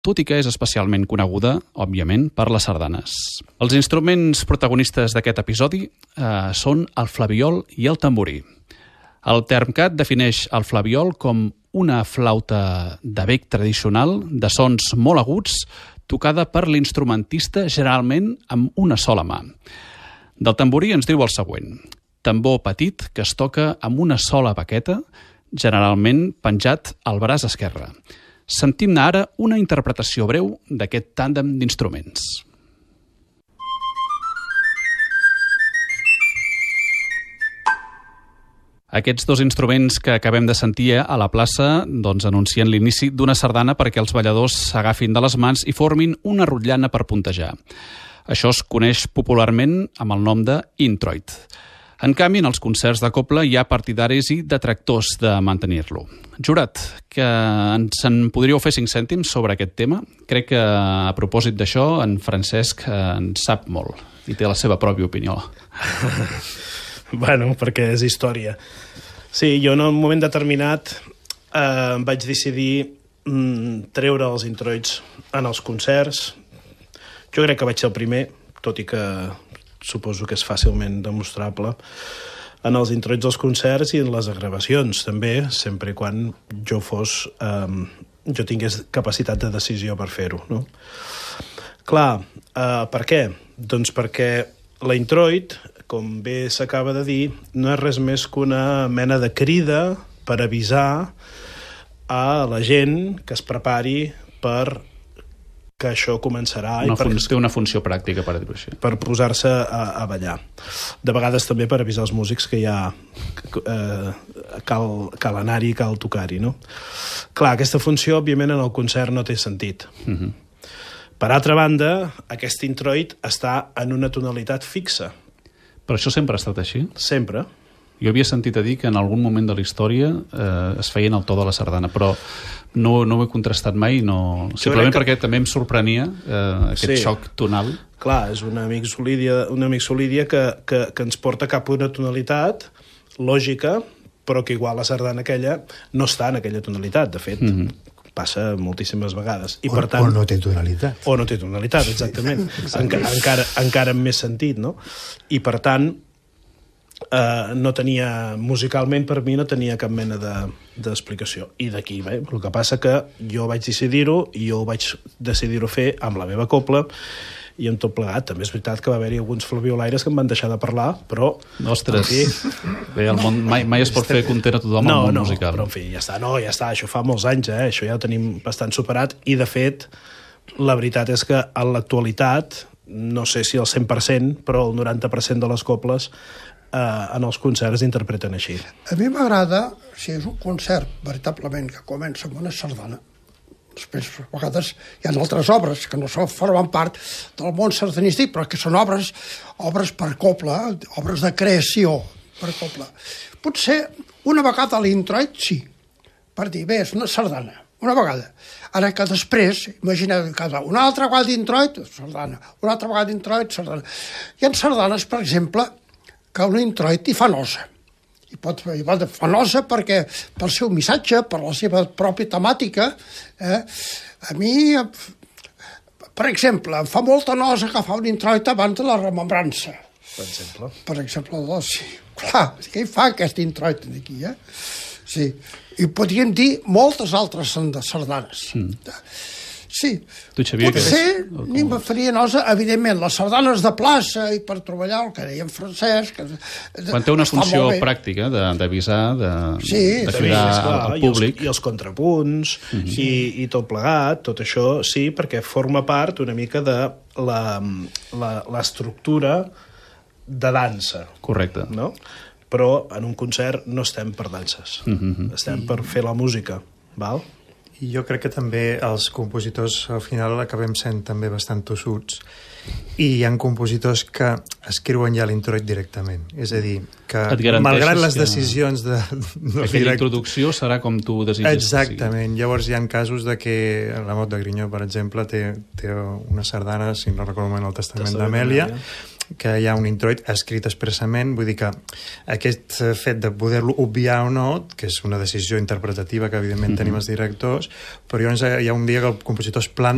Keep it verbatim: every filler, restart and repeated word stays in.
tot i que és especialment coneguda, òbviament, per les sardanes. Els instruments protagonistes d'aquest episodi eh, són el flabiol i el tamborí. El Termcat defineix el flabiol com una flauta de bec tradicional de sons molt aguts tocada per l'instrumentista generalment amb una sola mà. Del tamborí ens diu el següent: tambor petit que es toca amb una sola baqueta, generalment penjat al braç esquerre. Sentim-ne ara una interpretació breu d'aquest tàndem d'instruments. Aquests dos instruments que acabem de sentir a la plaça doncs, anuncien l'inici d'una sardana perquè els balladors s'agafin de les mans i formin una rotllana per puntejar. Això es coneix popularment amb el nom de introit. En canvi, en els concerts de cobla hi ha partidaris i detractors de mantenir-lo. Jurat, que ens en podríeu fer cinc cèntims sobre aquest tema? Crec que a propòsit d'això en Francesc en sap molt i té la seva pròpia opinió. Bueno, perquè és història. Sí, jo en un moment determinat eh, vaig decidir mm, treure els introits en els concerts. Jo crec que vaig ser el primer, tot i que suposo que és fàcilment demostrable, en els introits dels concerts i en les gravacions, també, sempre i quan jo fos... Eh, jo tingués capacitat de decisió per fer-ho, no? Clar, eh, per què? Doncs perquè la introit, com bé s'acaba de dir, no és res més que una mena de crida per avisar a la gent que es prepari per que això començarà. Una i per, fun- té una funció pràctica, per dir-ho així. Per posar-se a, a ballar. De vegades també per avisar els músics que ja eh, cal, cal anar-hi, cal tocar-hi, no? Clar, aquesta funció, òbviament, en el concert no té sentit. Uh-huh. Per altra banda, aquest introit està en una tonalitat fixa. Però això sempre ha estat així? Sempre. Jo havia sentit a dir que en algun moment de la història eh, es feien el to de la sardana, però no, no ho he contrastat mai, no... simplement que... perquè també em sorprenia eh, aquest sí. xoc tonal. Clar, és una mixolídia, una mixolídia que, que, que ens porta cap a una tonalitat lògica, però que igual la sardana aquella no està en aquella tonalitat, de fet. Mm-hmm. Passa moltíssimes vegades. I o, per tant, o no té tonalitat. O no té tonalitat, exactament. Enca- encara, encara amb més sentit, no? I per tant, eh, no tenia, musicalment per mi no tenia cap mena de, d'explicació. I d'aquí, bé, el que passa que jo vaig decidir-ho i jo vaig decidir-ho fer amb la meva cobla i amb tot plegat. També és veritat que va haver-hi alguns flabiolaires que em van deixar de parlar, però... Ostres, bé, el món mai, mai es pot fer content a tothom no, al món no, musical. Però en fi, ja està, no, ja està, això fa molts anys, eh? Això ja ho tenim bastant superat, i de fet, la veritat és que en l'actualitat, no sé si el cent per cent, però el noranta per cent de les cobles eh, en els concerts interpreten així. A mi m'agrada, si és un concert veritablement que comença amb una sardana, després a vegades hi ha altres obres que no formen part del món sardanístic, però que són obres obres per cobla, obres de creació per cobla. Potser una vegada a l'introit sí, per dir, bé, és una sardana, una vegada. Ara que després, imagineu una altra vegada d'introit, sardana, una altra vegada d'introit, sardana. Hi ha sardanes, per exemple, que un introit hi fa nosa. I pot fer fanosa perquè pel seu missatge, per la seva pròpia temàtica. Eh? A mi, per exemple, em fa molta nosa agafar un introit abans de la remembrança. Per exemple? Per exemple, doncs, sí. Clar, què hi fa aquest introit aquí, eh? Sí. I podríem dir moltes altres sardanes. Mm. Sí. Tu, Xavier, potser ni me faria nosa, evidentment, les sardanes de plaça i per treballar, el que deia en Francesc... Que, quan té una funció pràctica d'avisar, de, sí, de cridar al públic. I els, i els contrapunts, mm-hmm. i, i tot plegat, tot això, sí, perquè forma part una mica de l'estructura de dansa. Correcte. No? Però en un concert no estem per danses, mm-hmm. estem per fer la música, val? I jo crec que també els compositors al final acabem sent també bastant tossuts, i hi ha compositors que escriuen ja l'introit directament, és a dir, que malgrat les que... decisions de... de aquella direct... introducció serà com tu desitges. Exactament, llavors hi ha casos de que la Mot de Grinyó, per exemple, té, té una sardana, si no recordo mal, el Testament d'Amèlia, que hi ha un introit escrit expressament, vull dir que aquest fet de poder-lo obviar o no, que és una decisió interpretativa que evidentment mm-hmm. tenim els directors, però llavors hi ha un dia que el compositor es planta